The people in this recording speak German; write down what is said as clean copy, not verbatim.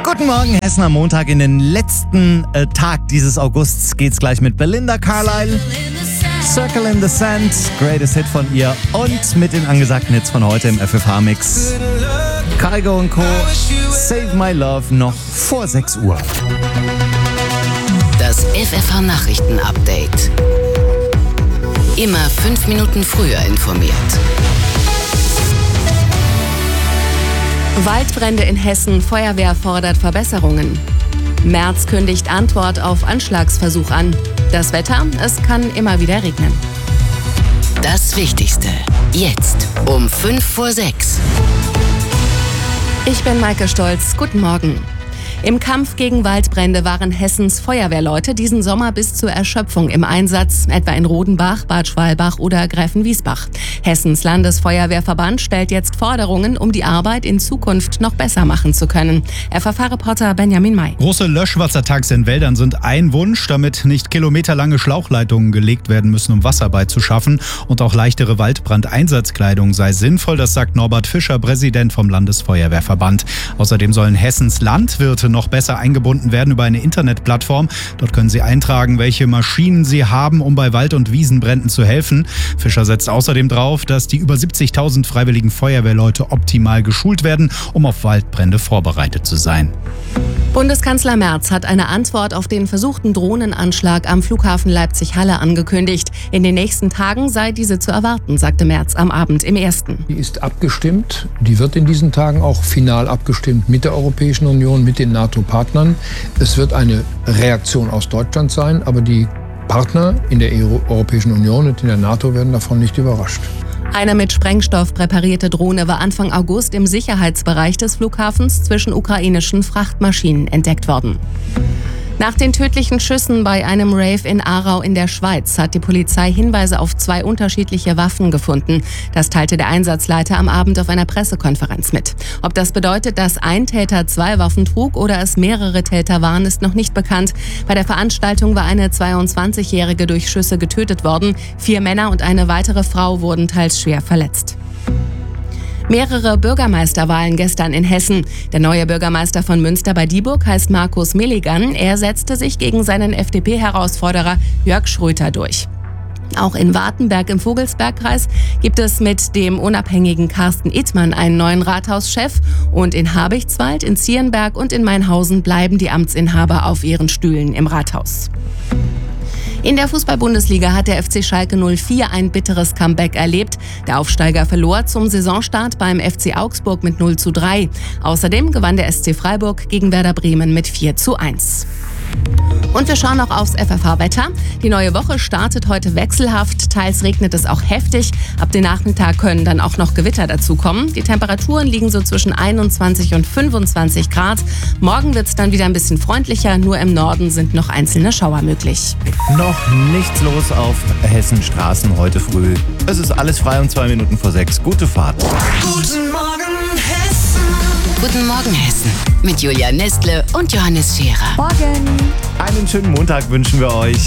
Guten Morgen, Hessen am Montag. In den letzten Tag dieses Augusts geht's gleich mit Belinda Carlisle. Circle in the Sand, greatest Hit von ihr und mit den angesagten Hits von heute im FFH-Mix. Kygo und Co. Save My Love noch vor 6 Uhr. Das FFH-Nachrichten-Update. Immer 5 Minuten früher informiert. Waldbrände in Hessen, Feuerwehr fordert Verbesserungen. Merz kündigt Antwort auf Anschlagsversuch an. Das Wetter, es kann immer wieder regnen. Das Wichtigste, jetzt um 5 vor 6. Ich bin Maike Stolz, guten Morgen. Im Kampf gegen Waldbrände waren Hessens Feuerwehrleute diesen Sommer bis zur Erschöpfung im Einsatz, etwa in Rodenbach, Bad Schwalbach oder Gräfenwiesbach. Hessens Landesfeuerwehrverband stellt jetzt Forderungen, um die Arbeit in Zukunft noch besser machen zu können. FFH-Reporter Benjamin May. Große Löschwassertanks in Wäldern sind ein Wunsch, damit nicht kilometerlange Schlauchleitungen gelegt werden müssen, um Wasser beizuschaffen. Und auch leichtere Waldbrandeinsatzkleidung sei sinnvoll, das sagt Norbert Fischer, Präsident vom Landesfeuerwehrverband. Außerdem sollen Hessens Landwirte noch besser eingebunden werden über eine Internetplattform. Dort können sie eintragen, welche Maschinen sie haben, um bei Wald- und Wiesenbränden zu helfen. Fischer setzt außerdem darauf, dass die über 70.000 freiwilligen Feuerwehrleute optimal geschult werden, um auf Waldbrände vorbereitet zu sein. Bundeskanzler Merz hat eine Antwort auf den versuchten Drohnenanschlag am Flughafen Leipzig-Halle angekündigt. In den nächsten Tagen sei diese zu erwarten, sagte Merz am Abend im Ersten. Die ist abgestimmt, die wird in diesen Tagen auch final abgestimmt mit der Europäischen Union, mit den NATO-Partnern. Es wird eine Reaktion aus Deutschland sein, aber die Partner in der Europäischen Union und in der NATO werden davon nicht überrascht. Eine mit Sprengstoff präparierte Drohne war Anfang August im Sicherheitsbereich des Flughafens zwischen ukrainischen Frachtmaschinen entdeckt worden. Nach den tödlichen Schüssen bei einem Rave in Aarau in der Schweiz hat die Polizei Hinweise auf 2 unterschiedliche Waffen gefunden. Das teilte der Einsatzleiter am Abend auf einer Pressekonferenz mit. Ob das bedeutet, dass ein Täter 2 Waffen trug oder es mehrere Täter waren, ist noch nicht bekannt. Bei der Veranstaltung war eine 22-Jährige durch Schüsse getötet worden. 4 Männer und eine weitere Frau wurden teils schwer verletzt. Mehrere Bürgermeisterwahlen gestern in Hessen. Der neue Bürgermeister von Münster bei Dieburg heißt Markus Milligan. Er setzte sich gegen seinen FDP-Herausforderer Jörg Schröter durch. Auch in Wartenberg im Vogelsbergkreis gibt es mit dem unabhängigen Carsten Ittmann einen neuen Rathauschef. Und in Habichtswald, in Zierenberg und in Mainhausen bleiben die Amtsinhaber auf ihren Stühlen im Rathaus. In der Fußball-Bundesliga hat der FC Schalke 04 ein bitteres Comeback erlebt. Der Aufsteiger verlor zum Saisonstart beim FC Augsburg mit 0:3. Außerdem gewann der SC Freiburg gegen Werder Bremen mit 4:1. Und wir schauen noch aufs FFH-Wetter. Die neue Woche startet heute wechselhaft. Teils regnet es auch heftig. Ab dem Nachmittag können dann auch noch Gewitter dazukommen. Die Temperaturen liegen so zwischen 21 und 25 Grad. Morgen wird es dann wieder ein bisschen freundlicher. Nur im Norden sind noch einzelne Schauer möglich. Noch nichts los auf Hessens Straßen heute früh. Es ist alles frei um 2 Minuten vor 6. Gute Fahrt. Guten Morgen, Hessen. Guten Morgen, Hessen. Mit Julia Nestle und Johannes Scherer. Morgen! Einen schönen Montag wünschen wir euch.